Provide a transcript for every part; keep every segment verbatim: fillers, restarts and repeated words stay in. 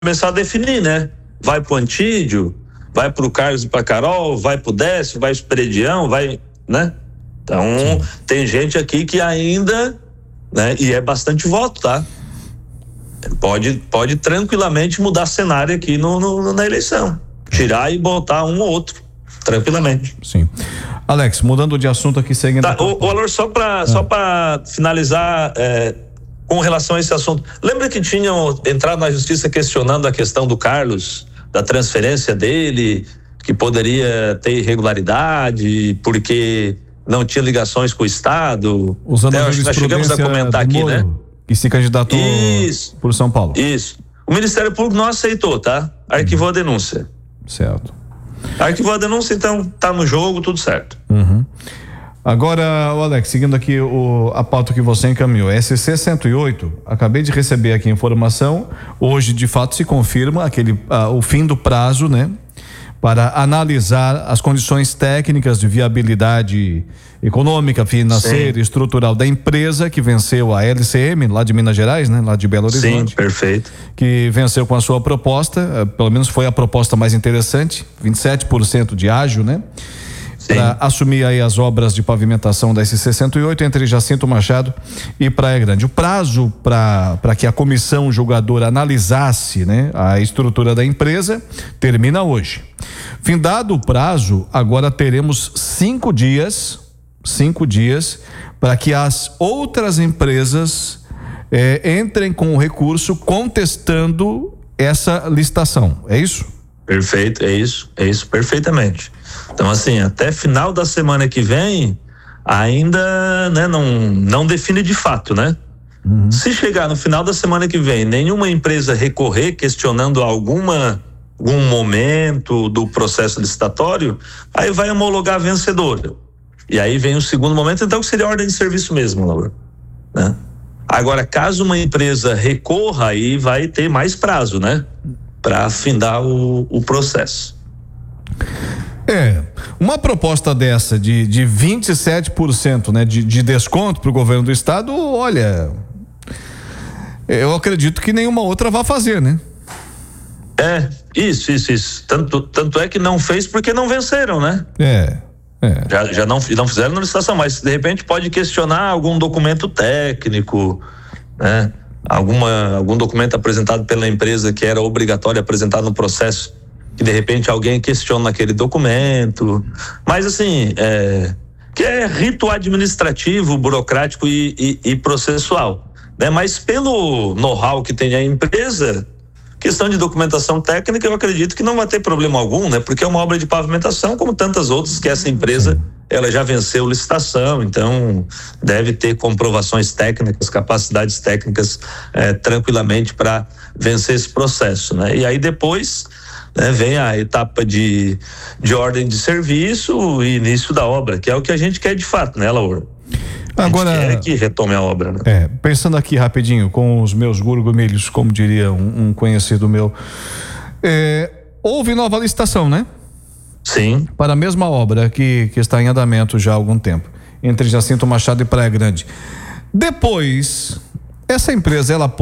começar a definir, né? Vai pro Antídio, vai pro Carlos e pra Carol, vai pro Décio, vai pro Peredião, vai, né? Então, sim, tem gente aqui que ainda, né? E é bastante voto, tá? Pode, pode tranquilamente mudar cenário aqui no, no, na eleição. Tirar e botar um ou outro, tranquilamente. Sim. Alex, mudando de assunto aqui, seguindo. Tá, o, o Alor, só para ah. só para finalizar, é, com relação a esse assunto, lembra que tinham entrado na justiça questionando a questão do Carlos, da transferência dele, que poderia ter irregularidade, porque não tinha ligações com o Estado? Usando Até, a acho que nós chegamos a comentar aqui, Moro, né? Que se candidatou isso, por São Paulo. Isso. O Ministério Público não aceitou, tá? Arquivou a denúncia. Certo. Arquivou a denúncia, então tá no jogo, tudo certo. Uhum. Agora, o Alex, seguindo aqui o, a pauta que você encaminhou, S C cento e oito, acabei de receber aqui a informação, hoje de fato se confirma aquele, ah, o fim do prazo, né? Para analisar as condições técnicas de viabilidade econômica, financeira e estrutural da empresa que venceu a L C M, lá de Minas Gerais, né? Lá de Belo Horizonte. Sim, perfeito. Que venceu com a sua proposta, pelo menos foi a proposta mais interessante, vinte e sete por cento de ágio, né? Para assumir aí as obras de pavimentação da S C cento e oito entre Jacinto Machado e Praia Grande. O prazo para para que a comissão julgadora analisasse, né, a estrutura da empresa termina hoje. Findado o prazo, agora teremos cinco dias, cinco dias para que as outras empresas eh, entrem com o recurso contestando essa licitação. É isso? Perfeito, é isso, é isso perfeitamente. Então, assim, até final da semana que vem, ainda, né, não, não define de fato, né? Uhum. Se chegar no final da semana que vem, nenhuma empresa recorrer questionando alguma, algum momento do processo licitatório, aí vai homologar a vencedora. E aí vem o segundo momento, então, que seria a ordem de serviço mesmo, Laura, né? Agora, caso uma empresa recorra, aí vai ter mais prazo, né? Para afindar o, o processo. É, uma proposta dessa de, de vinte e sete por cento, né, de, de desconto para o governo do estado, olha, eu acredito que nenhuma outra vai fazer, né? É, isso, isso, isso. Tanto, tanto é que não fez porque não venceram, né? É. É. Já, já não, não fizeram na licitação, mas de repente pode questionar algum documento técnico, né? Alguma, algum documento apresentado pela empresa que era obrigatório apresentar no processo, que de repente alguém questiona aquele documento, mas assim, é, que é rito administrativo, burocrático e, e, e processual, né? Mas pelo know-how que tem a empresa, questão de documentação técnica, eu acredito que não vai ter problema algum, né? Porque é uma obra de pavimentação como tantas outras que essa empresa, ela já venceu licitação, então deve ter comprovações técnicas, capacidades técnicas eh, tranquilamente para vencer esse processo, né? E aí depois, né, vem a etapa de, de ordem de serviço e início da obra, que é o que a gente quer de fato, né, Laura? Agora, quer que retome a obra, né? É, pensando aqui rapidinho com os meus gurgumilhos, como diria um, um conhecido meu, é, houve nova licitação, né? Sim. Para a mesma obra que, que está em andamento já há algum tempo, entre Jacinto Machado e Praia Grande. Depois, essa empresa, ela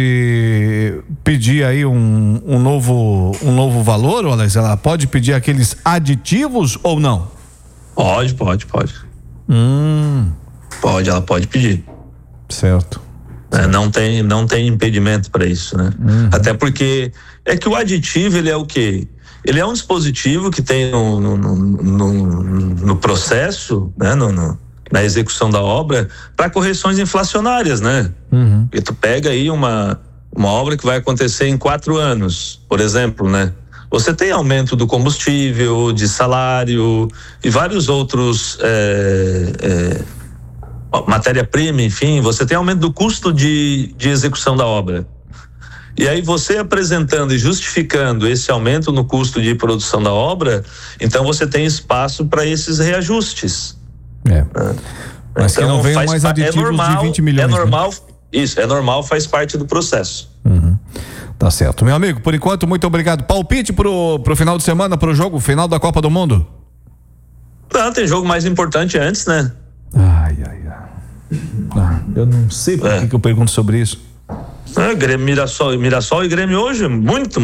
pode pedir aí um, um novo um novo valor, ou ela pode pedir aqueles aditivos ou não? Pode, pode, pode. Hum. Pode, ela pode pedir. Certo. É, não tem, não tem impedimento para isso, né? Uhum. Até porque é que o aditivo, ele é o quê? Ele é um dispositivo que tem no, no, no, no processo, né? No, no, na execução da obra, para correções inflacionárias, né? Uhum. E tu pega aí uma, uma obra que vai acontecer em quatro anos, por exemplo, né? Você tem aumento do combustível, de salário e vários outros é, é, matéria-prima, enfim, você tem aumento do custo de, de execução da obra. E aí você apresentando e justificando esse aumento no custo de produção da obra, então você tem espaço para esses reajustes. É. É. Mas então, que não venham mais aditivos é normal, de vinte milhões. É normal, né? Isso, é normal, faz parte do processo. Uhum. Tá certo. Meu amigo, por enquanto, muito obrigado. Palpite pro, pro final de semana, pro jogo, final da Copa do Mundo? Não, tem jogo mais importante antes, né? Ai, ai, ai. Ah, eu não sei por é. que, que eu pergunto sobre isso. É, Grêmio Mirassol, Mirassol e Grêmio hoje, muito